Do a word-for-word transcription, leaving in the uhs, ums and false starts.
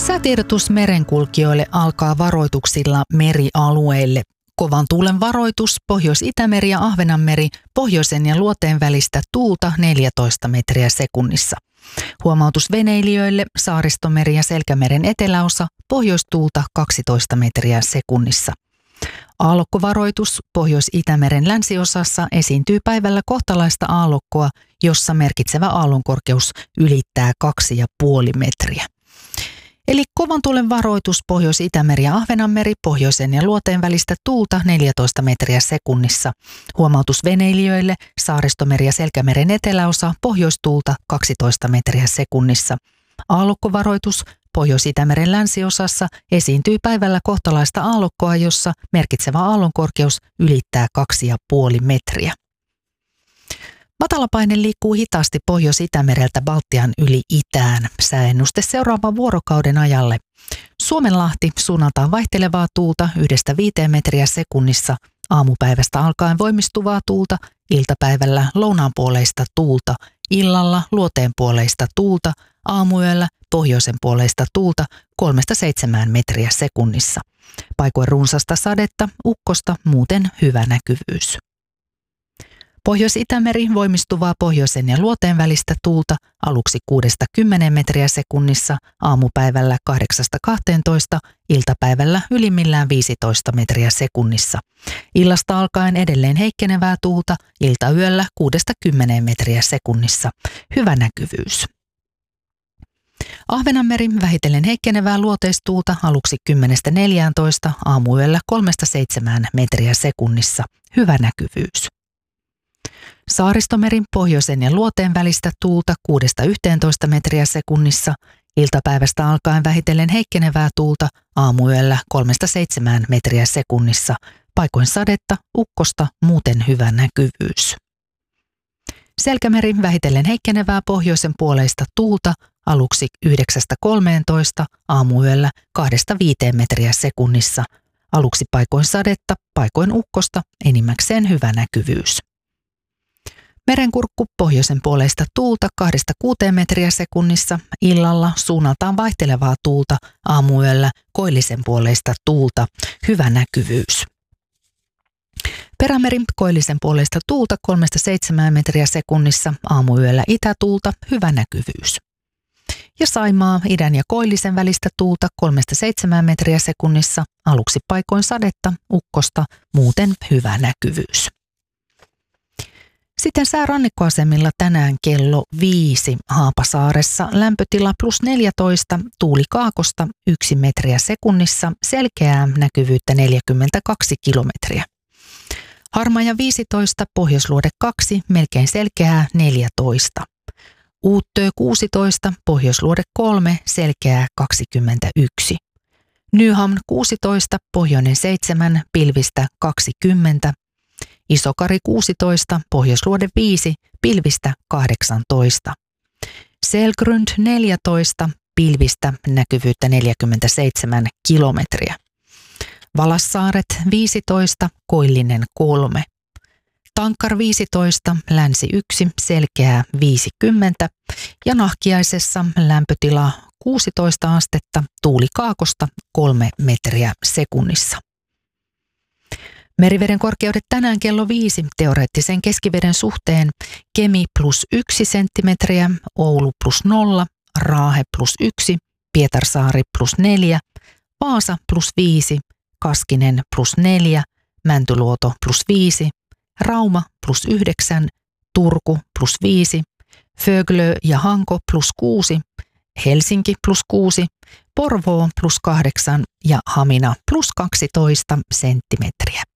Säätiedotus merenkulkijoille alkaa varoituksilla merialueille. Kovan tuulen varoitus, Pohjois-Itämeri ja Ahvenanmeri, pohjoisen ja luoteen välistä tuulta neljätoista metriä sekunnissa. Huomautus veneilijöille, Saaristomeri ja Selkämeren eteläosa, pohjoistuulta kaksitoista metriä sekunnissa. Aallokkovaroitus, Pohjois-Itämeren länsiosassa esiintyy päivällä kohtalaista aallokkoa, jossa merkitsevä aallonkorkeus ylittää kaksi ja puoli metriä. Eli kovan tuulen varoitus, Pohjois-Itämeri ja Ahvenanmeri, pohjoisen ja luoteen välistä tuulta neljätoista metriä sekunnissa. Huomautus veneilijöille, Saaristomeri ja Selkämeren eteläosa, pohjoistuulta kaksitoista metriä sekunnissa. Aallokkovaroitus, Pohjois-Itämeren länsiosassa esiintyy päivällä kohtalaista aallokkoa, jossa merkitsevä aallonkorkeus ylittää kaksi ja puoli metriä. Matalapaine liikkuu hitaasti Pohjois-Itämereltä Baltian yli itään. Sääennuste seuraavan vuorokauden ajalle. Suomenlahti suunnaltaan vaihtelevaa tuulta yhdestä viiteen metriä sekunnissa. Aamupäivästä alkaen voimistuvaa tuulta, iltapäivällä lounaanpuoleista tuulta, illalla luoteenpuoleista tuulta, aamuyöllä pohjoisenpuoleista tuulta kolmesta seitsemään metriä sekunnissa. Paikoin runsasta sadetta, ukkosta, muuten hyvä näkyvyys. Pohjois-Itämeri voimistuvaa pohjoisen ja luoteen välistä tuulta aluksi kuudesta kymmeneen metriä sekunnissa, aamupäivällä kahdeksasta kahteentoista, iltapäivällä ylimmillään viisitoista metriä sekunnissa. Illasta alkaen edelleen heikkenevää tuulta, iltayöllä kuudesta kymmeneen metriä sekunnissa. Hyvä näkyvyys. Ahvenanmeri vähitellen heikkenevää luoteistuulta aluksi kymmenestä neljääntoista, aamuyöllä kolmesta seitsemään metriä sekunnissa. Hyvä näkyvyys. Saaristomerin pohjoisen ja luoteen välistä tuulta kuudesta yhteentoista metriä sekunnissa, iltapäivästä alkaen vähitellen heikkenevää tuulta, aamuyöllä kolmesta seitsemään metriä sekunnissa, paikoin sadetta, ukkosta, muuten hyvä näkyvyys. Selkämeri vähitellen heikkenevää pohjoisen puoleista tuulta, aluksi yhdeksästä kolmeentoista, aamuyöllä kahdesta viiteen metriä sekunnissa, aluksi paikoin sadetta, paikoin ukkosta, enimmäkseen hyvä näkyvyys. Merenkurkku pohjoisen puoleista tuulta kahdesta kuuteen metriä sekunnissa, illalla suunnaltaan vaihtelevaa tuulta, aamuyöllä koillisen puoleista tuulta, hyvä näkyvyys. Perämeri koillisen puoleista tuulta kolmesta seitsemään metriä sekunnissa, aamuyöllä itätuulta, hyvä näkyvyys. Ja Saimaa idän ja koillisen välistä tuulta kolmesta seitsemään metriä sekunnissa, aluksi paikoin sadetta, ukkosta, muuten hyvä näkyvyys. Sitten säärannikkoasemilla tänään kello viisi Haapasaaressa lämpötila plus neljätoista, tuuli kaakosta yksi metriä sekunnissa, selkeää näkyvyyttä neljäkymmentäkaksi kilometriä. Harmaja viisitoista, Pohjoisluode kaksi, melkein selkeää neljätoista. Uuttöö kuusitoista, Pohjoisluode kolme, selkeää kaksikymmentäyksi. Nyhamn kuusitoista, Pohjoinen seitsemän, pilvistä kaksikymmentä. Isokari kuusitoista, Pohjoisluode viisi, pilvistä kahdeksantoista. Selgrund neljätoista, pilvistä näkyvyyttä neljäkymmentäseitsemän kilometriä. Valassaaret viisitoista, Koillinen kolme. Tankkar viisitoista, Länsi yksi, selkeää viisikymmentä. Ja Nahkiaisessa lämpötila kuusitoista astetta, tuuli kaakosta kolme metriä sekunnissa. Meriveden korkeudet tänään kello viisi teoreettisen keskiveden suhteen: Kemi plus yksi senttimetriä, Oulu plus nolla, Raahe plus yksi, Pietarsaari plus neljä, Vaasa plus viisi, Kaskinen plus neljä, Mäntyluoto plus viisi, Rauma plus yhdeksän, Turku plus viisi, Föglö ja Hanko plus kuusi, Helsinki plus kuusi, Porvoo plus kahdeksan ja Hamina plus kaksitoista senttimetriä.